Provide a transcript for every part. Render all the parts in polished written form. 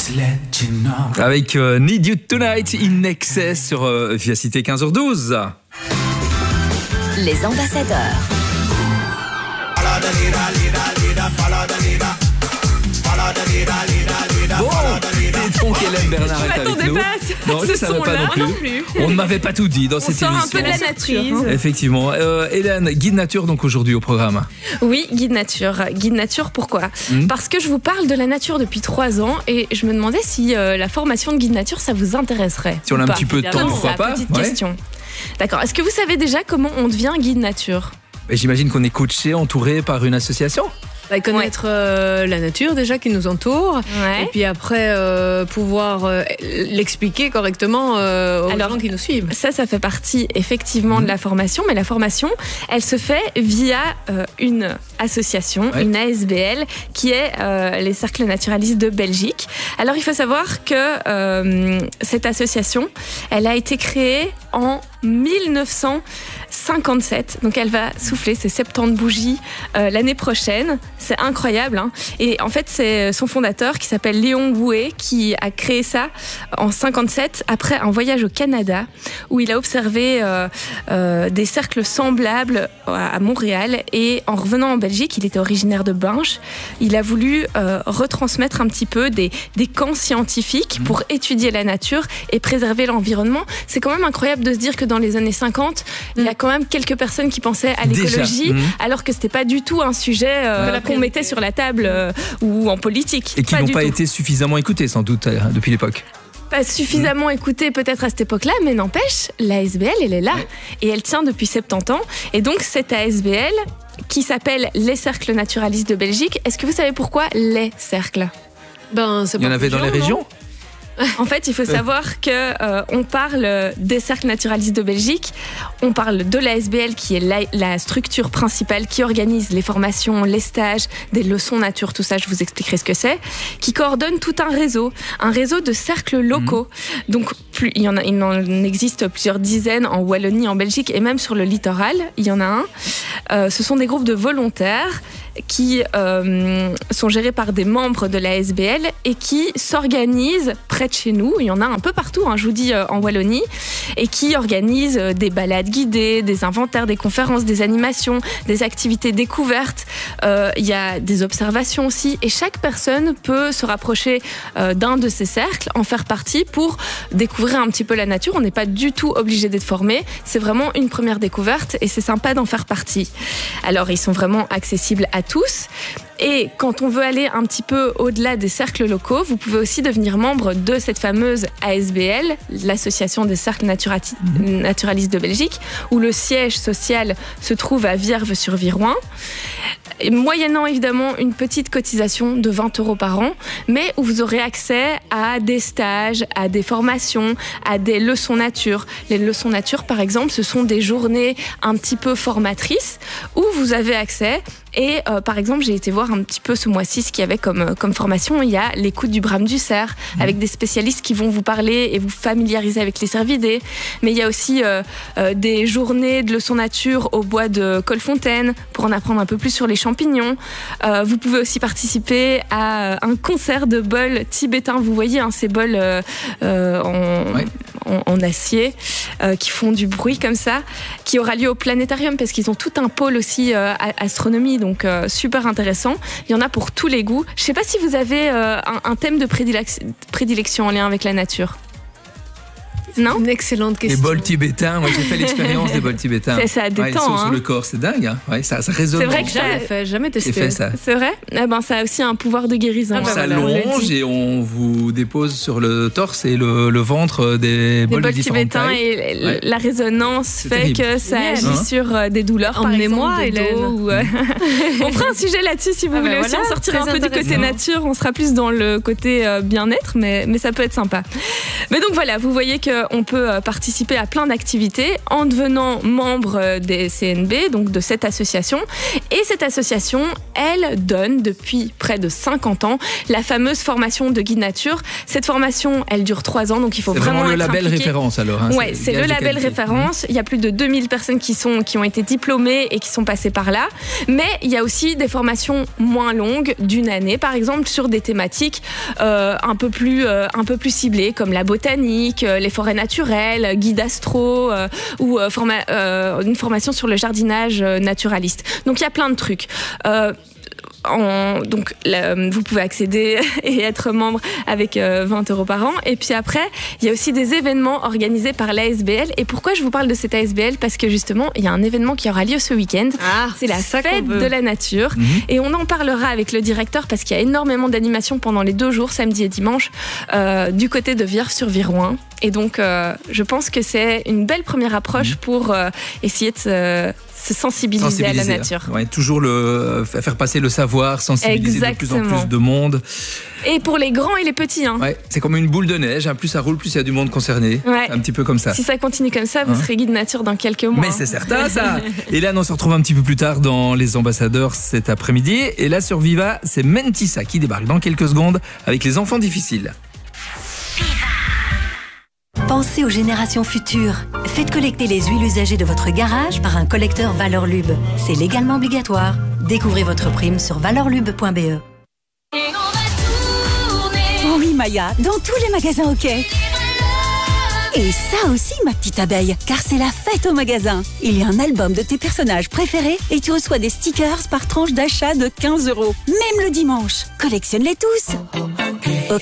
Avec Need You Tonight in Excess sur Via Cité 15h12. Les ambassadeurs. Bon, et donc Hélène Bernard est avec nous. Non, je ne savais pas non plus. On ne m'avait pas tout dit dans cette émission. On sort un peu de la nature. Effectivement. Hélène, guide nature donc aujourd'hui au programme. Oui, guide nature. Guide nature, pourquoi Parce que je vous parle de la nature depuis 3 ans et je me demandais si la formation de guide nature, ça vous intéresserait. Si on a un petit peu de temps, pourquoi pas. Petite question. D'accord. Est-ce que vous savez déjà comment on devient guide nature ? J'imagine qu'on est coaché, entouré par une association. Connaître la nature déjà qui nous entoure et puis après pouvoir l'expliquer correctement aux gens qui nous suivent. Ça fait partie effectivement de la formation, mais la formation, elle se fait via une association, une ASBL, qui est les Cercles Naturalistes de Belgique. Alors il faut savoir que cette association, elle a été créée en 1957, donc elle va souffler ses 70 bougies l'année prochaine. C'est incroyable, hein. Et en fait, c'est son fondateur qui s'appelle Léon Boué qui a créé ça en 57 après un voyage au Canada où il a observé des cercles semblables à Montréal, et en revenant en Belgique, il était originaire de Binche, il a voulu retransmettre un petit peu des camps scientifiques pour étudier la nature et préserver l'environnement. C'est quand même incroyable de se dire que dans les années 50, il y a quand même quelques personnes qui pensaient à l'écologie, alors que c'était pas du tout un sujet qu'on mettait sur la table ou en politique. Et qui n'ont pas été suffisamment écoutés sans doute depuis l'époque. Pas suffisamment écoutée peut-être à cette époque-là, mais n'empêche, l'ASBL, elle est là et elle tient depuis 70 ans. Et donc cette ASBL qui s'appelle les Cercles Naturalistes de Belgique, est-ce que vous savez pourquoi les cercles ? Il y en avait dans les régions ? En fait, il faut savoir que on parle des Cercles Naturalistes de Belgique, on parle de l'ASBL qui est la structure principale qui organise les formations, les stages, des leçons nature, tout ça, je vous expliquerai ce que c'est, qui coordonne tout un réseau de cercles locaux. Donc il en existe plusieurs dizaines en Wallonie, en Belgique et même sur le littoral, il y en a un. Ce sont des groupes de volontaires qui sont gérés par des membres de la ASBL et qui s'organisent près de chez nous. Il y en a un peu partout, je vous dis, en Wallonie, et qui organisent des balades guidées, des inventaires, des conférences, des animations, des activités découvertes. Il y a des observations aussi, et chaque personne peut se rapprocher d'un de ces cercles, en faire partie pour découvrir un petit peu la nature. On n'est pas du tout obligé d'être formé, c'est vraiment une première découverte et c'est sympa d'en faire partie. Alors ils sont vraiment accessibles à tous. Et quand on veut aller un petit peu au-delà des cercles locaux, vous pouvez aussi devenir membre de cette fameuse ASBL, l'association des cercles naturalistes de Belgique, où le siège social se trouve à Vierve-sur-Viroin, moyennant évidemment une petite cotisation de 20 € par an, mais où vous aurez accès à des stages, à des formations, à des leçons nature. Les leçons nature, par exemple, ce sont des journées un petit peu formatrices où vous avez accès. Et par exemple, j'ai été voir un petit peu ce mois-ci ce qu'il y avait comme formation. Il y a l'écoute du brame du cerf, avec des spécialistes qui vont vous parler et vous familiariser avec les cervidés. Mais il y a aussi des journées de leçons nature au bois de Colfontaine pour en apprendre un peu plus sur les champignons. Vous pouvez aussi participer à un concert de bols tibétains. Vous voyez, ces bols en acier qui font du bruit comme ça, qui aura lieu au planétarium parce qu'ils ont tout un pôle aussi astronomie. Donc super intéressant. Il y en a pour tous les goûts. Je ne sais pas si vous avez un thème de prédilection en lien avec la nature. Non ? Une excellente question. Les bols tibétains, moi j'ai fait l'expérience des bols tibétains. Ça détend. Sur le corps, c'est dingue. Ça résonne. C'est vrai que jamais testé. Fait ça. C'est vrai ? Ça a aussi un pouvoir de guérison. On s'allonge et on vous dépose sur le torse et le ventre des bols tibétains et la résonance fait que ça agit sur des douleurs, par exemple, de dos. On fera un sujet là-dessus si vous voulez aussi. On sortira un peu du côté nature. On sera plus dans le côté bien-être, mais ça peut être sympa. Mais donc voilà, vous voyez que on peut participer à plein d'activités en devenant membre des CNB, donc de cette association. Et cette association, elle donne depuis près de 50 ans la fameuse formation de guide nature. Cette formation, elle dure 3 ans, donc il faut vraiment être le label impliqué. Référence alors. Hein, ouais, c'est le label référence. Il y a plus de 2000 personnes qui ont été diplômées et qui sont passées par là. Mais il y a aussi des formations moins longues, d'une année par exemple, sur des thématiques un peu plus ciblées, comme la botanique, les forêts naturelles, guide astro ou une formation sur le jardinage naturaliste. Donc il y a plein de trucs. Vous pouvez accéder et être membre avec 20 € par an. Et puis après, il y a aussi des événements organisés par l'ASBL. Et pourquoi je vous parle de cette ASBL ? Parce que justement, il y a un événement qui aura lieu ce week-end. C'est la fête de la nature. Et on en parlera avec le directeur parce qu'il y a énormément d'animations pendant les 2 jours, samedi et dimanche, du côté de Vierre-sur-Virouin. Et donc, je pense que c'est une belle première approche pour essayer de se sensibiliser à la nature. Ouais, toujours faire passer le savoir, sensibiliser de plus en plus de monde. Et pour les grands et les petits. Hein. Ouais, c'est comme une boule de neige. Plus ça roule, plus il y a du monde concerné. Ouais. Un petit peu comme ça. Si ça continue comme ça, vous serez guide nature dans quelques mois. Mais c'est certain, ça. Et là, on se retrouve un petit peu plus tard dans Les Ambassadeurs cet après-midi. Et là, sur Viva, c'est Mentissa qui débarque dans quelques secondes avec Les Enfants Difficiles. Pensez aux générations futures. Faites collecter les huiles usagées de votre garage par un collecteur Valorlub. C'est légalement obligatoire. Découvrez votre prime sur valorlub.be. Oui, Maya, dans tous les magasins OK. Et ça aussi, ma petite abeille, car c'est la fête au magasin. Il y a un album de tes personnages préférés et tu reçois des stickers par tranche d'achat de 15 €. Même le dimanche. Collectionne-les tous. OK ?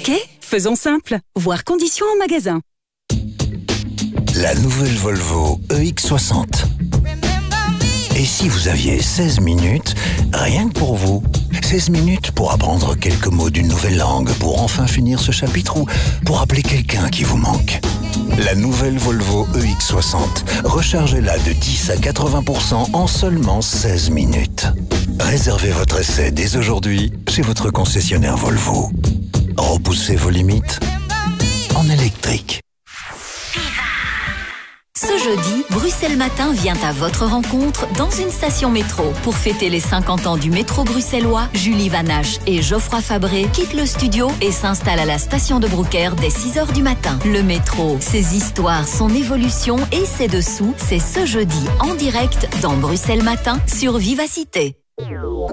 Faisons simple. Voir conditions en magasin. La nouvelle Volvo EX60. Et si vous aviez 16 minutes, rien que pour vous, 16 minutes pour apprendre quelques mots d'une nouvelle langue, pour enfin finir ce chapitre ou pour appeler quelqu'un qui vous manque. La nouvelle Volvo EX60. Rechargez-la de 10 à 80% en seulement 16 minutes. Réservez votre essai dès aujourd'hui chez votre concessionnaire Volvo. Repoussez vos limites en électrique. Ce jeudi, Bruxelles Matin vient à votre rencontre dans une station métro. Pour fêter les 50 ans du métro bruxellois, Julie Vanache et Geoffroy Fabré quittent le studio et s'installent à la station de Brouckère dès 6 h du matin. Le métro, ses histoires, son évolution et ses dessous, c'est ce jeudi en direct dans Bruxelles Matin sur Vivacité.